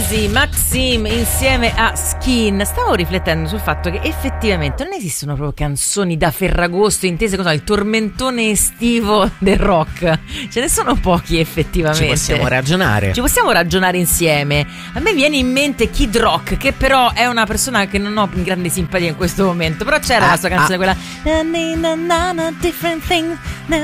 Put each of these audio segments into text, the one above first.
Ozzy, Maxim insieme a Skin. Stavo riflettendo sul fatto che effettivamente non esistono proprio canzoni da Ferragosto intese come il tormentone estivo del rock. Ce ne sono pochi effettivamente. Ci possiamo ragionare insieme. A me viene in mente Kid Rock, che però è una persona che non ho grande simpatia in questo momento. Però c'era la sua canzone, quella different things,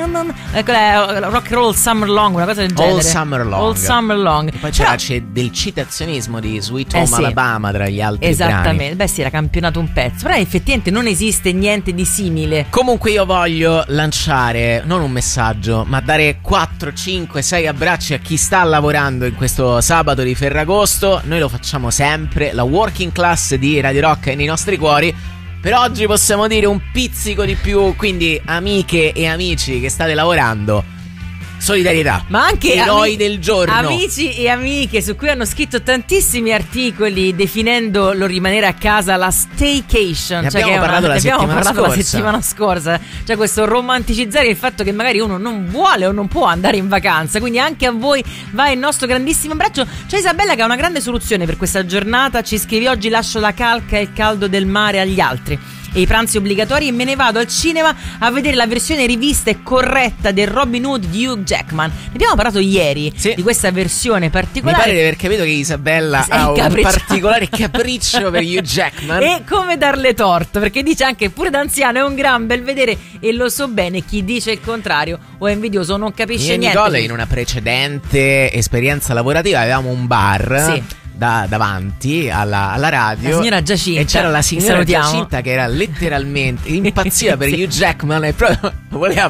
quella Rock Roll Summer Long, una cosa del genere. All Summer Long. E poi c'è del citazionismo di Sweet Home Alabama tra gli altri esattamente brani. Beh sì, era campionato un pezzo, però effettivamente non esiste niente di simile. Comunque io voglio lanciare non un messaggio, ma dare 4, 5, 6 abbracci a chi sta lavorando in questo sabato di Ferragosto. Noi lo facciamo sempre, la working class di Radio Rock è nei nostri cuori. Per oggi possiamo dire un pizzico di più, quindi amiche e amici che state lavorando, solidarietà, ma anche eroi del giorno, amici e amiche su cui hanno scritto tantissimi articoli definendo lo rimanere a casa la staycation. Ne abbiamo parlato la settimana scorsa. Cioè questo romanticizzare il fatto che magari uno non vuole o non può andare in vacanza. Quindi anche a voi va il nostro grandissimo abbraccio. C'è Isabella che ha una grande soluzione per questa giornata. Ci scrive: oggi lascio la calca e il caldo del mare agli altri e i pranzi obbligatori e me ne vado al cinema a vedere la versione rivista e corretta del Robin Hood di Hugh Jackman. Ne abbiamo parlato ieri di questa versione particolare. Mi pare di aver capito che Isabella ha un particolare capriccio per Hugh Jackman. E come darle torto, perché dice anche pure da anziano è un gran bel vedere e lo so bene, chi dice il contrario o è invidioso o non capisce niente. Nicole in una precedente esperienza lavorativa avevamo un bar davanti alla radio, la signora Giacinta, e c'era la signora Giacinta che era letteralmente impazziva per Hugh Jackman e proprio voleva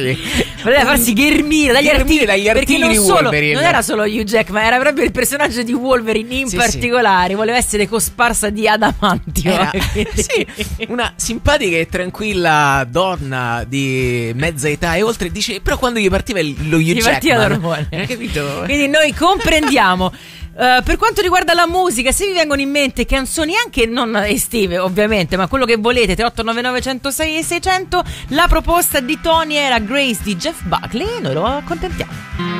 farsi ghermire dagli artigli non di Wolverine. Non era solo Hugh Jackman, era proprio il personaggio di Wolverine in particolare. Voleva essere cosparsa di adamantio. Una simpatica e tranquilla donna di mezza età e oltre, dice, però quando gli partiva lo Hugh Jackman, capito? Quindi noi comprendiamo. Per quanto riguarda la musica, se vi vengono in mente canzoni anche non estive ovviamente, ma quello che volete, 3899 106 e 600, la proposta di Tony era Grace di Jeff Buckley, noi lo accontentiamo.